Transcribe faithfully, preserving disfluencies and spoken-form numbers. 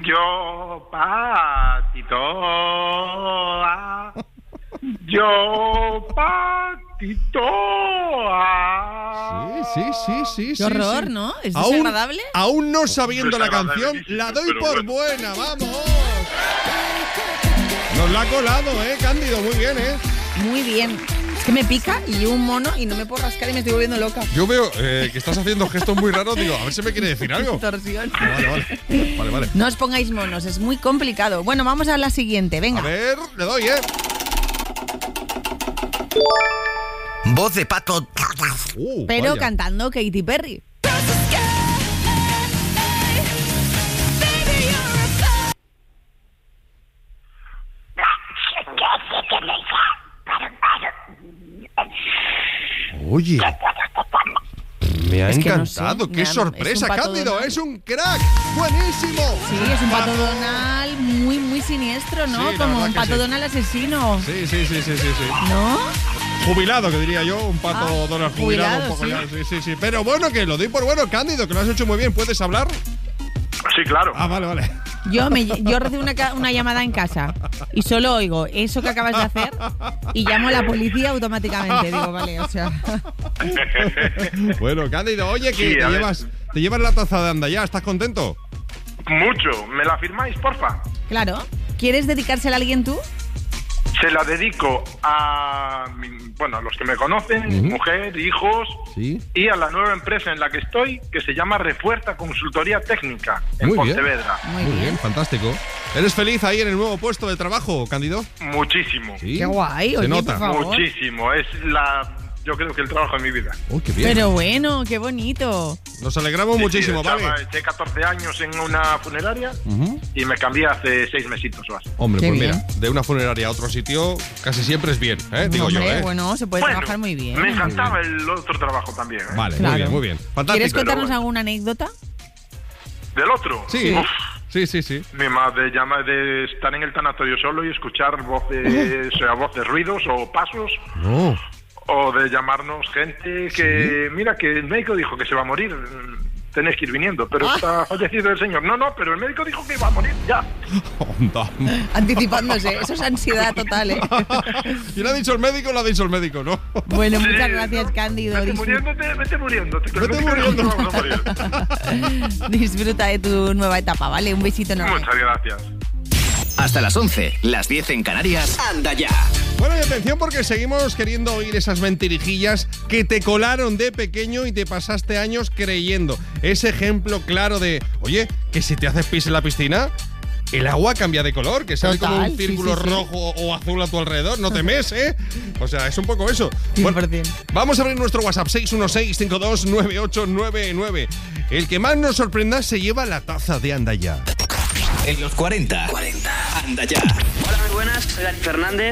Yo patito, yo patito. Sí, sí, sí, sí. Qué sí, horror, sí. ¿no? ¿Es Aún, desagradable? aún no sabiendo la Desagradable, canción, sí, la doy pero por bueno. buena, vamos. Nos la ha colado, ¿eh, Cándido? Muy bien, ¿eh? Muy bien. Es que me pica y llevo un mono y no me puedo rascar y me estoy volviendo loca. Yo veo eh, que estás haciendo gestos muy raros, digo, a ver si me quiere decir algo. Torsión. Vale, vale. Vale, vale. No os pongáis monos, es muy complicado. Bueno, vamos a la siguiente, venga. A ver, le doy, ¿eh? Voz de pato. Uh, Pero vaya. cantando Katy Perry. Oye. Me ha Es que no encantado, sé, qué me ha- sorpresa, es un pato Cándido, Donald. es un crack, buenísimo. Sí, es un pato Donald muy, muy siniestro, ¿no? Sí, la Como verdad un que pato sí. Donald asesino, Sí, sí, sí, sí, sí, sí. ¿no? Jubilado, que diría yo, un pato Ah, Donald jubilado, jubilado, un poco sí. ya. Sí, sí, sí. Pero bueno, que lo doy por bueno, Cándido, que lo has hecho muy bien. ¿Puedes hablar? Sí, claro. Ah, vale, vale. Yo, me, yo recibo una, ca- una llamada en casa y solo oigo eso que acabas de hacer y llamo a la policía automáticamente. Digo, vale, o sea... Bueno, Cándido, oye, que Sí, te, a ver. llevas, te llevas la taza de anda ya, ¿estás contento? Mucho. ¿Me la firmáis, porfa? Claro. ¿Quieres dedicársela a alguien tú? Se la dedico a, mi- bueno, a los que me conocen, mi mujer, hijos, Sí. y a la nueva empresa en la que estoy, que se llama Refuerza Consultoría Técnica, en Muy bien. Pontevedra. Muy, Muy bien. bien, fantástico. ¿Eres feliz ahí en el nuevo puesto de trabajo, Cándido? Muchísimo. Sí. Qué guay, Se oye, nota. por favor. Muchísimo. Es la, yo creo que el trabajo de mi vida. Uy, qué bien. Pero bueno, qué bonito. Nos alegramos Sí, muchísimo, sí, echaba- ¿vale? Eché catorce años en una funeraria Ujú. y me cambié hace seis mesitos o así. Hombre, Qué pues bien. mira, de una funeraria a otro sitio casi siempre es bien, ¿eh? Digo Hombre, yo, ¿eh? bueno, se puede Bueno, trabajar muy bien. me encantaba el otro trabajo también. ¿eh? Vale, Claro. muy bien, muy bien. Fantástico. ¿Quieres contarnos bueno. alguna anécdota? ¿Del otro? Sí, Uf, sí, sí, sí. mi madre llama de estar en el tanatorio solo y escuchar voces, o sea, voces, ruidos o pasos, No. o de llamarnos gente que, mira, que el médico dijo que se va a morir, tenéis que ir viniendo, pero Ah. está fallecido el señor. No, no, pero el médico dijo que iba a morir ya. Onda. Anticipándose, eso es ansiedad total, ¿eh? Y lo ha dicho el médico, lo ha dicho el médico, ¿no? Bueno, Sí, muchas gracias, ¿no? Cándido. Vete Disfr- muriéndote, vete muriéndote. que el Vete médico dijo que muriendo. vamos a morir. Disfruta de tu nueva etapa, ¿vale? Un besito enorme. Muchas gracias. Hasta las once, las diez en Canarias. Anda ya. Bueno, y atención porque seguimos queriendo oír esas mentirijillas que te colaron de pequeño y te pasaste años creyendo. Ese ejemplo claro de, oye, que si te haces pis en la piscina, el agua cambia de color, que sale como Total, un sí, círculo sí, sí. rojo o azul a tu alrededor. No temes, ¿eh? O sea, es un poco eso. cien por ciento. Vamos a abrir nuestro WhatsApp seis uno seis, cinco dos nueve ocho nueve nueve. El que más nos sorprenda se lleva la taza de Anda Ya. En los cuarenta. cuarenta. Anda ya. Hola, muy buenas, soy Dani Fernández.